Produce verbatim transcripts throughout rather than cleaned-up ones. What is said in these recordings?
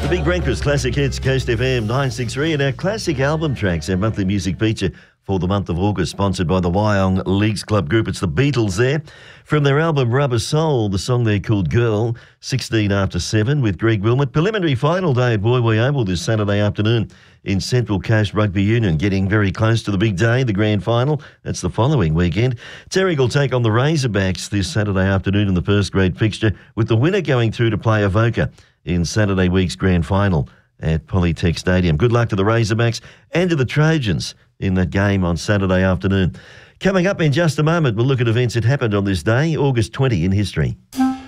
The Big Breakfast Classic Hits, Coast F M nine sixty-three, and our classic album tracks, our monthly music feature for the month of August, sponsored by the Wyong Leagues Club Group. It's the Beatles there. From their album Rubber Soul, the song there called Girl, sixteen after seven with Greg Wilmot. Preliminary final day at Woy Woy Oval this Saturday afternoon in Central Coast Rugby Union, getting very close to the big day, the grand final. That's the following weekend. Terrick will take on the Razorbacks this Saturday afternoon in the first grade fixture, with the winner going through to play Avoca in Saturday week's grand final at Polytech Stadium. Good luck to the Razorbacks and to the Trojans in that game on Saturday afternoon. Coming up in just a moment, we'll look at events that happened on this day, August twentieth in history.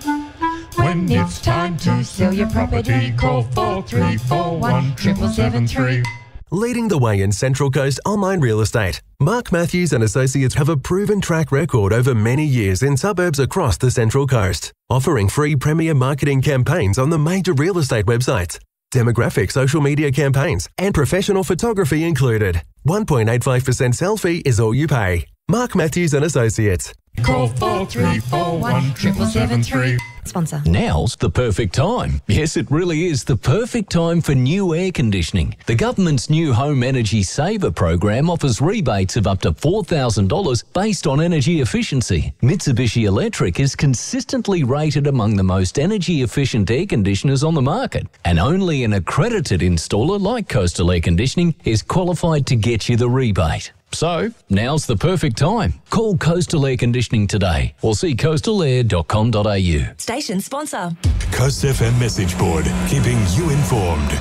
When it's time to sell your property, call four three four one, seven seven three. Leading the way in Central Coast online real estate, Mark Matthews and Associates have a proven track record over many years in suburbs across the Central Coast, offering free premier marketing campaigns on the major real estate websites, demographic social media campaigns, and professional photography included. one point eight five percent sell fee is all you pay. Mark Matthews and Associates. Call four three four one, seven seven three. Sponsor. Now's the perfect time. Yes, it really is the perfect time for new air conditioning. The government's new Home Energy Saver program offers rebates of up to four thousand dollars based on energy efficiency. Mitsubishi Electric is consistently rated among the most energy efficient air conditioners on the market, and only an accredited installer like Coastal Air Conditioning is qualified to get you the rebate. So, now's the perfect time. Call Coastal Air Conditioning today or see coastal air dot com dot a u. Station sponsor. Coast F M message board, keeping you informed.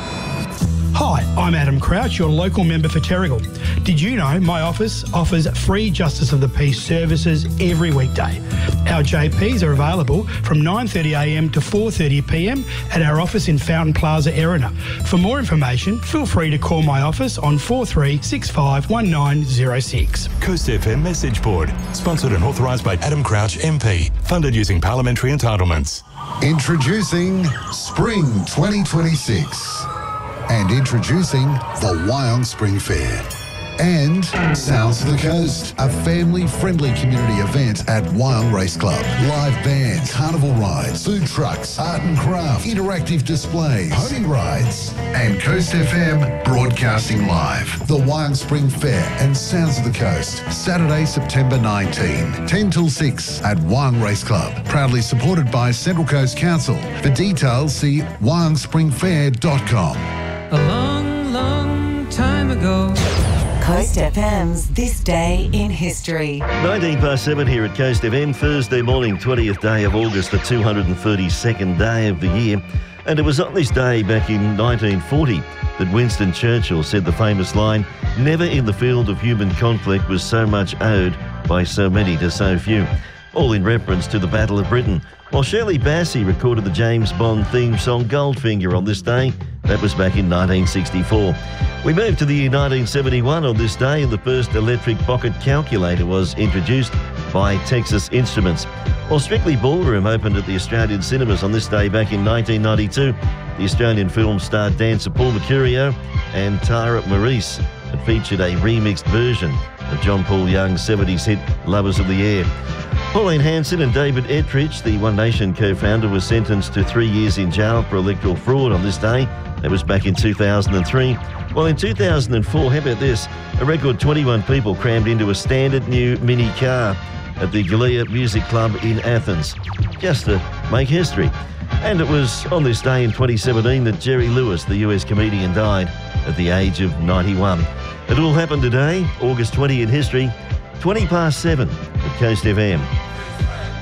Hi, I'm Adam Crouch, your local member for Terrigal. Did you know my office offers free Justice of the Peace services every weekday? Our J Ps are available from nine thirty a m to four thirty p m at our office in Fountain Plaza, Erina. For more information, feel free to call my office on four three six five one nine zero six. Coast F M message board, sponsored and authorised by Adam Crouch M P, funded using parliamentary entitlements. Introducing Spring twenty twenty-six. And introducing the Wyong Spring Fair. And Sounds of the Coast, a family-friendly community event at Wyong Race Club. Live bands, carnival rides, food trucks, art and craft, interactive displays, pony rides, and Coast F M broadcasting live. The Wyong Spring Fair and Sounds of the Coast, Saturday, September nineteenth, ten till six at Wyong Race Club. Proudly supported by Central Coast Council. For details, see wyong spring fair dot com. A long, long time ago. Coast F M's This Day in History. nineteen past seven here at Coast F M, Thursday morning, twentieth day of August, the two hundred thirty-second day of the year. And it was on this day back in nineteen forty that Winston Churchill said the famous line, "Never in the field of human conflict was so much owed by so many to so few," all in reference to the Battle of Britain. While Shirley Bassey recorded the James Bond theme song Goldfinger on this day, that was back in nineteen sixty-four. We moved to the year nineteen seventy-one on this day, and the first electric pocket calculator was introduced by Texas Instruments. While Strictly Ballroom opened at the Australian cinemas on this day back in nineteen ninety-two, the Australian film starred dancer Paul Mercurio and Tara Maurice. It featured a remixed version of John Paul Young's seventies hit Lovers of the Air. Pauline Hanson and David Ettridge, the One Nation co-founder, was sentenced to three years in jail for electoral fraud on this day. That was back in two thousand three. Well, in two thousand four, how about this? A record twenty-one people crammed into a standard new mini car at the Gallia Music Club in Athens, just to make history. And it was on this day in twenty seventeen that Jerry Lewis, the U S comedian, died at the age of ninety-one. It all happened today, August twentieth in history, twenty past seven at Coast F M.